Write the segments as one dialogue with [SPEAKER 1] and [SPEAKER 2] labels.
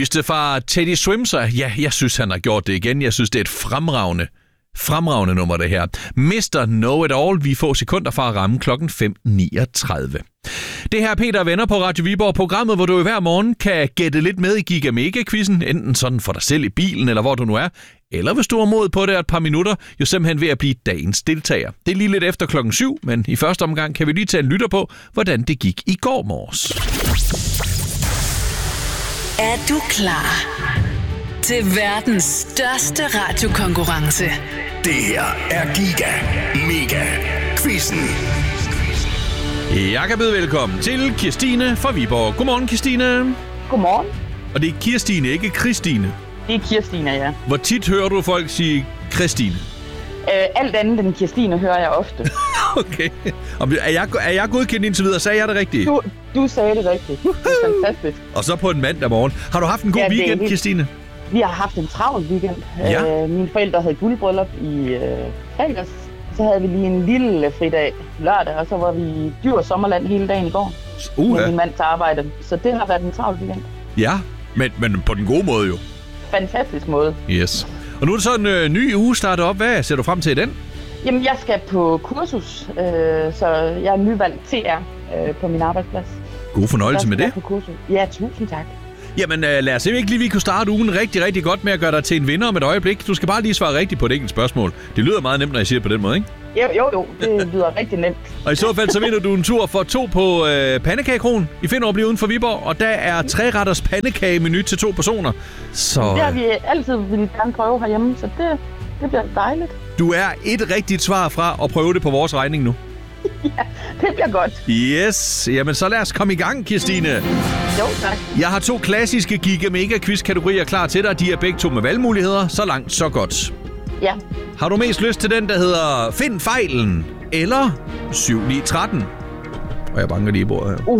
[SPEAKER 1] nyeste fra Teddy Swimser. Ja, jeg synes, han har gjort det igen. Jeg synes, det er et fremragende nummer, det her. Mr. Know It All. Vi får sekunder fra at ramme klokken 5:39. Det her er Peter og Venner på Radio Viborg, programmet, hvor du hver morgen kan gætte lidt med i Giga Mega-quizzen, enten sådan for dig selv i bilen, eller hvor du nu er, eller hvis du har mod på det et par minutter, jo simpelthen ved at blive dagens deltager. Det er lige lidt efter klokken 7, men i første omgang kan vi lige tage en lytter på, hvordan det gik i går morges.
[SPEAKER 2] Er du klar til verdens største radiokonkurrence?
[SPEAKER 3] Det her er Giga Mega Quizzen.
[SPEAKER 1] Jeg kan byde velkommen til Kirstine fra Viborg. Godmorgen, Kirstine.
[SPEAKER 4] Godmorgen.
[SPEAKER 1] Og det er Kirstine, ikke Christine.
[SPEAKER 4] Det er Kirstine, ja.
[SPEAKER 1] Hvor tit hører du folk sige Christine?
[SPEAKER 4] Alt andet end Kirstine hører jeg ofte.
[SPEAKER 1] Okay. Er jeg godkendt indtil videre? Sagde jeg det rigtigt?
[SPEAKER 4] Du sagde det rigtigt. Det er fantastisk.
[SPEAKER 1] Og så på en mandag morgen. Har du haft en god weekend, Kirstine?
[SPEAKER 4] Vi har haft en travl weekend.
[SPEAKER 1] Ja.
[SPEAKER 4] Mine forældre havde guldbryllup i fredags. Så havde vi lige en lille fridag lørdag, og så var vi i Djurs Sommerland hele dagen i går. Med min mands arbejde. Så det har været en travl weekend.
[SPEAKER 1] Ja, men på den gode måde jo.
[SPEAKER 4] Fantastisk måde.
[SPEAKER 1] Yes. Og nu er det så en ny uge startet op. Hvad ser du frem til i den?
[SPEAKER 4] Jamen, jeg skal på kursus, så jeg er nyvalgt TR på min arbejdsplads.
[SPEAKER 1] God fornøjelse med det.
[SPEAKER 4] På kursus. Ja, tusind tak.
[SPEAKER 1] Jamen lad os se, ikke lige vi kunne starte ugen rigtig, rigtig godt med at gøre dig til en vinder om et øjeblik. Du skal bare lige svare rigtigt på et enkelt spørgsmål. Det lyder meget nemt, når jeg siger det på den måde, ikke?
[SPEAKER 4] Jo, det lyder rigtig nemt.
[SPEAKER 1] Og i så fald så vinder du en tur for 2 på Pandekagekroen i Finderup lige uden for Viborg. Og der er 3-retters pandekagemenu til 2 personer. Så
[SPEAKER 4] det har vi altid ville gerne prøve herhjemme, så det bliver dejligt.
[SPEAKER 1] Du er et rigtigt svar fra at prøve det på vores regning nu.
[SPEAKER 4] Ja, det bliver godt.
[SPEAKER 1] Yes, jamen så lad os komme i gang, Kirstine.
[SPEAKER 4] Jo, tak.
[SPEAKER 1] Jeg har 2 klassiske Giga Mega Quiz-kategorier klar til dig. De er begge 2 med valgmuligheder. Så langt, så godt.
[SPEAKER 4] Ja.
[SPEAKER 1] Har du mest lyst til den, der hedder Find fejlen, eller 7-9-13? Og jeg banker lige i bordet her.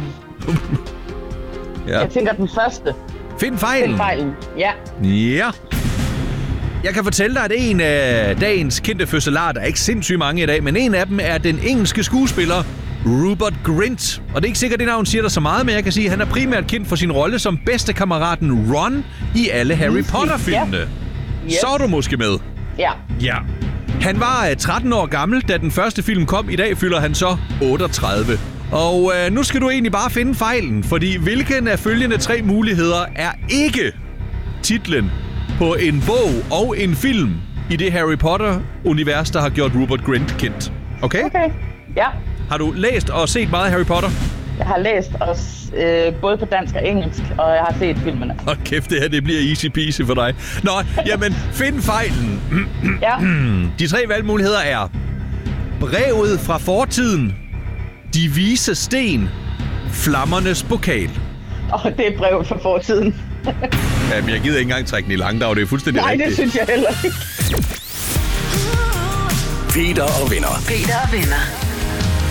[SPEAKER 1] Ja.
[SPEAKER 4] Jeg tænker den første.
[SPEAKER 1] Find fejlen.
[SPEAKER 4] Find fejlen, ja.
[SPEAKER 1] Ja. Jeg kan fortælle dig, at en af dagens kendte fødselarer, der er ikke sindssygt mange i dag, men en af dem er den engelske skuespiller Rupert Grint. Og det er ikke sikkert, det navn siger dig så meget, men jeg kan sige, at han er primært kendt for sin rolle som bedstekammeraten Ron i alle Harry Potter-filmene.
[SPEAKER 4] Ja. Yes.
[SPEAKER 1] Så er du måske med.
[SPEAKER 4] Ja.
[SPEAKER 1] Ja. Han var 13 år gammel, da den første film kom. I dag fylder han så 38. Og nu skal du egentlig bare finde fejlen, fordi hvilken af følgende 3 muligheder er ikke titlen på en bog og en film i det Harry Potter-univers, der har gjort Rupert Grint kendt. Okay?
[SPEAKER 4] Okay, ja.
[SPEAKER 1] Har du læst og set meget Harry Potter?
[SPEAKER 4] Jeg har læst også både på dansk og engelsk, og jeg har set filmene.
[SPEAKER 1] Hold kæft, det her det bliver easy peasy for dig. Nå, jamen, find fejlen.
[SPEAKER 4] Ja.
[SPEAKER 1] De 3 valgmuligheder er brevet fra fortiden, de vise sten, flammernes pokal.
[SPEAKER 4] Det er brevet fra fortiden.
[SPEAKER 1] Jamen, jeg gider ikke engang trække den i langdrag, det er fuldstændig
[SPEAKER 4] rigtigt.
[SPEAKER 1] rigtigt.
[SPEAKER 4] Nej, det synes jeg heller ikke.
[SPEAKER 3] Peter og Venner.
[SPEAKER 2] Peter og Venner.